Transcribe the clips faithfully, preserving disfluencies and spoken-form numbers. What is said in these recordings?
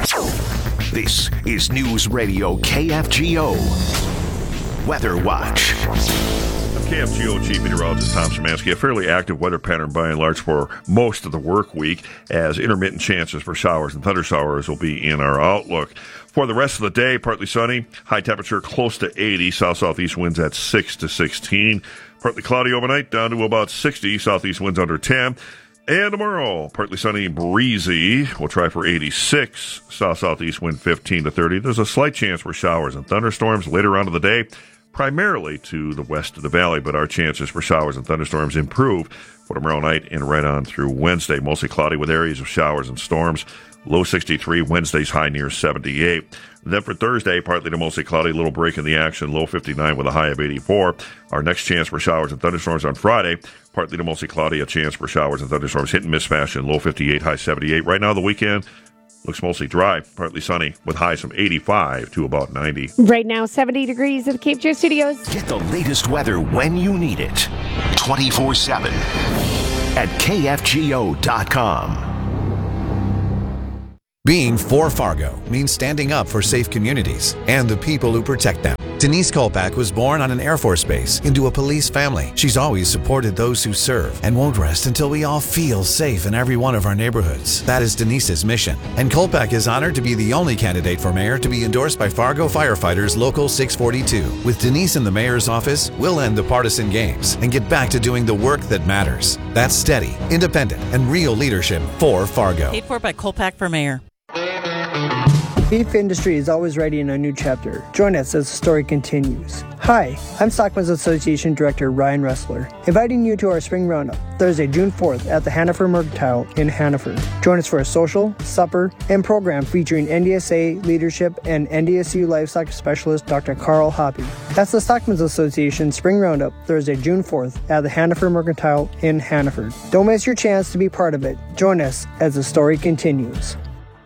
This is News Radio K F G O Weather Watch. K F G O Chief Meteorologist Tom Szymanski. A fairly active weather pattern by and large for most of the work week, as intermittent chances for showers and thunder showers will be in our outlook. For the rest of the day, partly sunny, high temperature close to eighty, south-southeast winds at six to sixteen. Partly cloudy overnight, down to about sixty, southeast winds under ten. And tomorrow, partly sunny, breezy. We'll try for eighty-six, south-southeast wind fifteen to thirty. There's a slight chance for showers and thunderstorms later on in the day, primarily to the west of the valley, but our chances for showers and thunderstorms improve for tomorrow night and right on through Wednesday. Mostly cloudy with areas of showers and storms. Low sixty-three, Wednesday's high near seventy-eight. Then for Thursday, partly to mostly cloudy, little break in the action, low fifty-nine with a high of eighty-four. Our next chance for showers and thunderstorms on Friday, partly to mostly cloudy, a chance for showers and thunderstorms, hit and miss fashion, low fifty-eight, high seventy-eight. Right now, the weekend looks mostly dry, partly sunny, with highs from eighty-five to about ninety. Right now, seventy degrees at the Cape Joe Studios. Get the latest weather when you need it. twenty-four seven at K F G O dot com. Being for Fargo means standing up for safe communities and the people who protect them. Denise Kolpak was born on an Air Force base into a police family. She's always supported those who serve and won't rest until we all feel safe in every one of our neighborhoods. That is Denise's mission. And Kolpak is honored to be the only candidate for mayor to be endorsed by Fargo Firefighters Local six forty-two. With Denise in the mayor's office, we'll end the partisan games and get back to doing the work that matters. That's steady, independent, and real leadership for Fargo. Paid for by Kolpak for mayor. Beef industry is always ready in a new chapter. Join us as the story continues. Hi, I'm Stockmen's Association Director Ryan Ressler, inviting you to our Spring Roundup, Thursday, June fourth at the Hannaford Mercantile in Hannaford. Join us for a social, supper, and program featuring N D S A leadership and N D S U livestock specialist Doctor Carl Hoppy. That's the Stockmen's Association Spring Roundup, Thursday, June fourth at the Hannaford Mercantile in Hannaford. Don't miss your chance to be part of it. Join us as the story continues.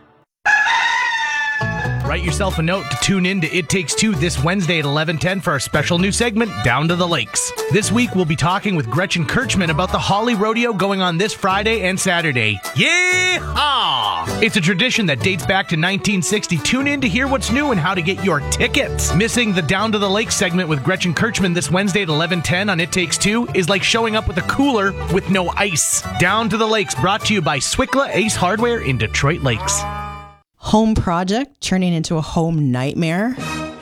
Write yourself a note to tune in to It Takes Two this Wednesday at eleven ten for our special new segment, Down to the Lakes. This week, we'll be talking with Gretchen Kirchman about the Holly Rodeo going on this Friday and Saturday. Yeehaw! It's a tradition that dates back to nineteen sixty. Tune in to hear what's new and how to get your tickets. Missing the Down to the Lakes segment with Gretchen Kirchman this Wednesday at eleven ten on It Takes Two is like showing up with a cooler with no ice. Down to the Lakes, brought to you by Swickla Ace Hardware in Detroit Lakes. Home project turning into a home nightmare?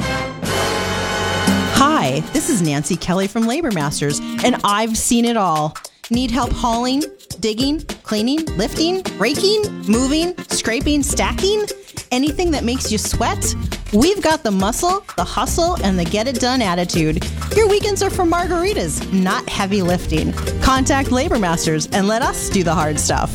Hi, this is Nancy Kelly from Labor Masters, and I've seen it all. Need help hauling, digging, cleaning, lifting, raking, moving, scraping, stacking? Anything that makes you sweat? We've got the muscle, the hustle, and the get-it-done attitude. Your weekends are for margaritas, not heavy lifting. Contact Labor Masters and let us do the hard stuff.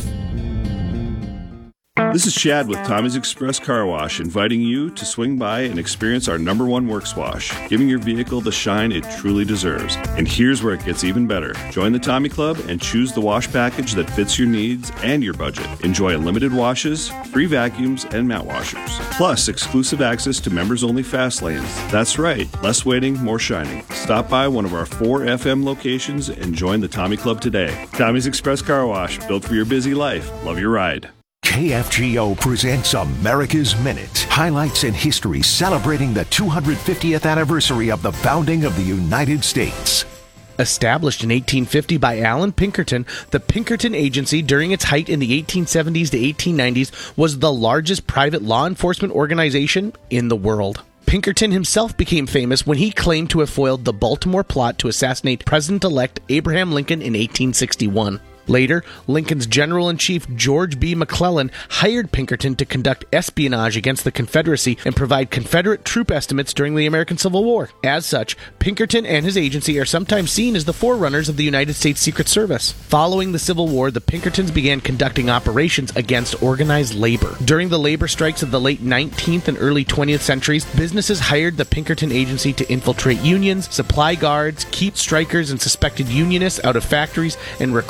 This is Chad with Tommy's Express Car Wash, inviting you to swing by and experience our number one works wash, giving your vehicle the shine it truly deserves. And here's where it gets even better. Join the Tommy Club and choose the wash package that fits your needs and your budget. Enjoy unlimited washes, free vacuums, and mat washers. Plus, exclusive access to members-only fast lanes. That's right, less waiting, more shining. Stop by one of our four F M locations and join the Tommy Club today. Tommy's Express Car Wash, built for your busy life. Love your ride. K F G O presents America's Minute. Highlights in history celebrating the two hundred fiftieth anniversary of the founding of the United States. Established in eighteen fifty by Alan Pinkerton, the Pinkerton Agency during its height in the eighteen seventies to eighteen nineties was the largest private law enforcement organization in the world. Pinkerton himself became famous when he claimed to have foiled the Baltimore plot to assassinate President-elect Abraham Lincoln in eighteen sixty-one. Later, Lincoln's General-in-Chief George B. McClellan hired Pinkerton to conduct espionage against the Confederacy and provide Confederate troop estimates during the American Civil War. As such, Pinkerton and his agency are sometimes seen as the forerunners of the United States Secret Service. Following the Civil War, the Pinkertons began conducting operations against organized labor. During the labor strikes of the late nineteenth and early twentieth centuries, businesses hired the Pinkerton Agency to infiltrate unions, supply guards, keep strikers and suspected unionists out of factories, and recruit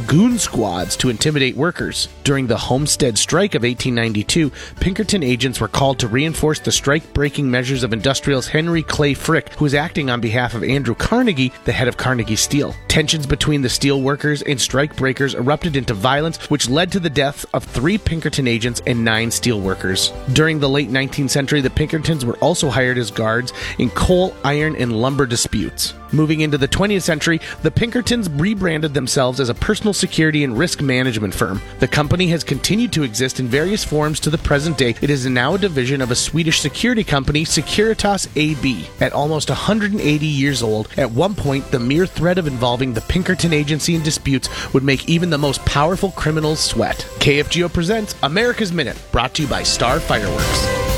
goon squads to intimidate workers. During the Homestead Strike of eighteen ninety-two, Pinkerton agents were called to reinforce the strike-breaking measures of industrialist Henry Clay Frick, who was acting on behalf of Andrew Carnegie, the head of Carnegie Steel. Tensions between the steel workers and strike breakers erupted into violence, which led to the deaths of three Pinkerton agents and nine steel workers. During the late nineteenth century, the Pinkertons were also hired as guards in coal, iron, and lumber disputes. Moving into the twentieth century, the Pinkertons rebranded themselves as a personal security and risk management firm. The company has continued to exist in various forms to the present day. It is now a division of a Swedish security company, Securitas A B. At almost one hundred eighty years old, at one point, the mere threat of involving the Pinkerton agency in disputes would make even the most powerful criminals sweat. K F G O presents America's Minute, brought to you by Star Fireworks.